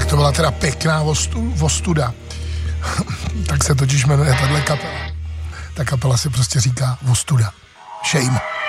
To byla teda pěkná ostuda. Tak se totiž jmenuje tahle kapela. Ta kapela se prostě říká Ostuda. Shame.